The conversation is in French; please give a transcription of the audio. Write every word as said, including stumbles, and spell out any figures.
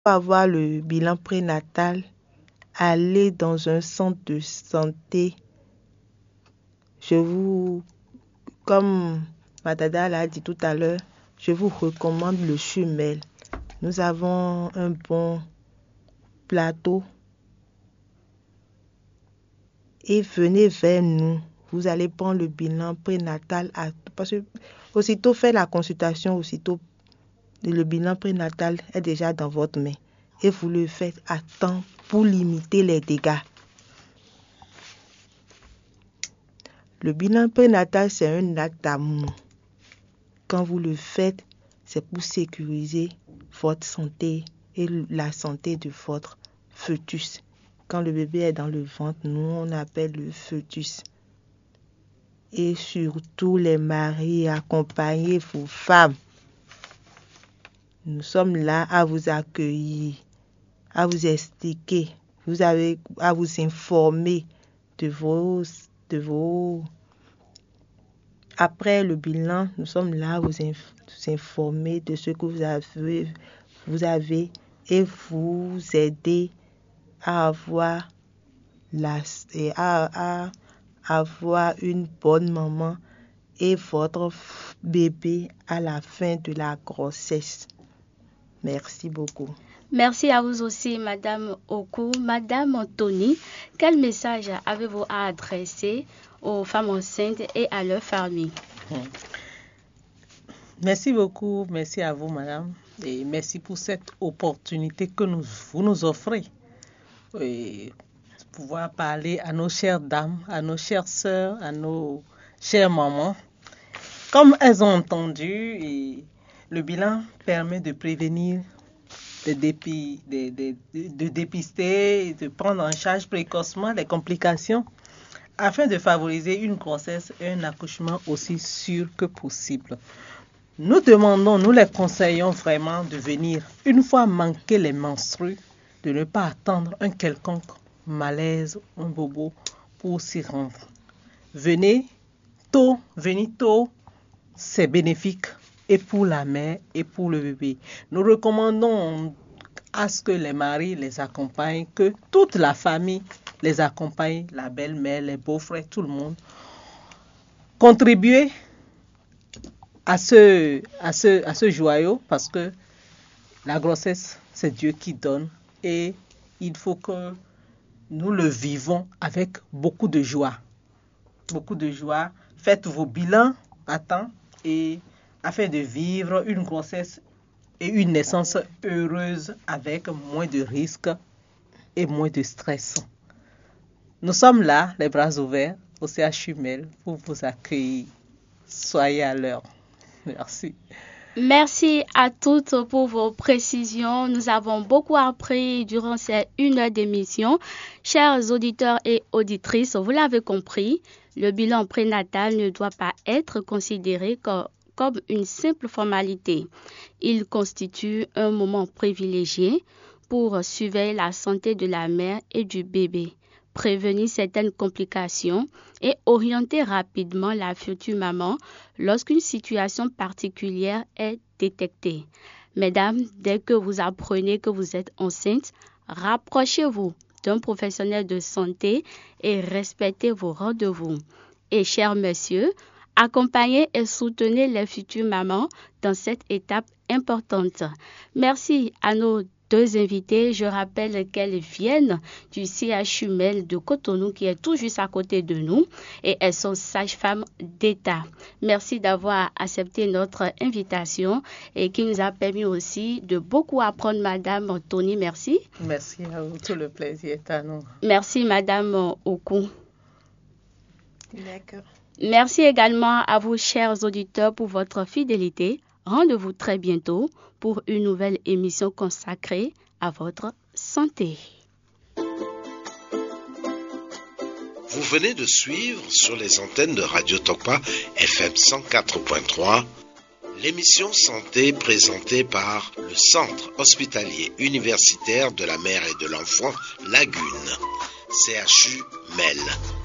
avoir le bilan prénatal, allez dans un centre de santé. Je vous, comme Madada l'a dit tout à l'heure, je vous recommande le Chumel. Nous avons un bon plateau. Et venez vers nous. Vous allez prendre le bilan prénatal. À, parce que aussitôt faire la consultation, aussitôt le bilan prénatal est déjà dans votre main. Et vous le faites à temps pour limiter les dégâts. Le bilan prénatal, c'est un acte d'amour. Quand vous le faites, c'est pour sécuriser votre santé et la santé de votre fœtus. Quand le bébé est dans le ventre, nous, on appelle le fœtus. Et surtout, les maris, accompagnez vos femmes. Nous sommes là à vous accueillir, à vous expliquer, vous avez à vous informer de vos, de vos... Après le bilan, nous sommes là à vous, inf- vous informer de ce que vous avez, vous avez et vous aider à avoir, la, et à, à avoir une bonne maman et votre bébé à la fin de la grossesse. Merci beaucoup. Merci à vous aussi, Madame Oku. Madame Anthony, quel message avez-vous à adresser aux femmes enceintes et à leurs familles? Merci beaucoup, merci à vous, Madame, et merci pour cette opportunité que nous, vous nous offrez. Et pouvoir parler à nos chères dames, à nos chères sœurs, à nos chères mamans. Comme elles ont entendu, et le bilan permet de prévenir, de, dépi, de, de, de, de dépister et de prendre en charge précocement les complications afin de favoriser une grossesse et un accouchement aussi sûr que possible. Nous demandons, nous les conseillons vraiment de venir, une fois manqué les menstrues, de ne pas attendre un quelconque malaise, un bobo pour s'y rendre. Venez tôt, venez tôt, c'est bénéfique et pour la mère et pour le bébé. Nous recommandons à ce que les maris les accompagnent, que toute la famille les accompagne, la belle-mère, les beaux-frères, tout le monde. Contribuez à ce, à ce, à ce joyau parce que la grossesse, c'est Dieu qui donne et il faut que nous le vivons avec beaucoup de joie. Beaucoup de joie. Faites vos bilans à temps et afin de vivre une grossesse et une naissance heureuse avec moins de risques et moins de stress. Nous sommes là, les bras ouverts, au C H Chumel, pour vous accueillir. Soyez à l'heure. Merci. Merci à toutes pour vos précisions. Nous avons beaucoup appris durant ces une heure d'émission. Chers auditeurs et auditrices, vous l'avez compris, le bilan prénatal ne doit pas être considéré comme, comme une simple formalité. Il constitue un moment privilégié pour surveiller la santé de la mère et du bébé, prévenir certaines complications et orienter rapidement la future maman lorsqu'une situation particulière est détectée. Mesdames, dès que vous apprenez que vous êtes enceinte, rapprochez-vous d'un professionnel de santé et respectez vos rendez-vous. Et chers messieurs, accompagnez et soutenez les futures mamans dans cette étape importante. Merci à nos deux invités. Je rappelle qu'elles viennent du C H Chumel de Cotonou qui est tout juste à côté de nous et elles sont sages-femmes d'État. Merci d'avoir accepté notre invitation et qui nous a permis aussi de beaucoup apprendre. Madame Tony, merci. Merci à vous, tout le plaisir est à nous. Merci Madame Oku. D'accord. Merci également à vous, chers auditeurs, pour votre fidélité. Rendez-vous très bientôt pour une nouvelle émission consacrée à votre santé. Vous venez de suivre sur les antennes de Radio Tokpa F M cent quatre point trois l'émission Santé présentée par le Centre hospitalier universitaire de la mère et de l'enfant Lagune, C H U Mel.